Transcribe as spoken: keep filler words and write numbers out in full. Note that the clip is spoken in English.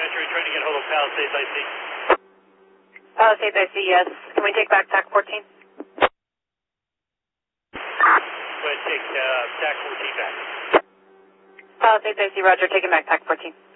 Elementary, trying to get hold of Palisades I C. Palisades I C, yes. Can we take back T A C fourteen? Go ahead, take uh, T A C fourteen back. Palisades I C, roger. Taking back T A C fourteen.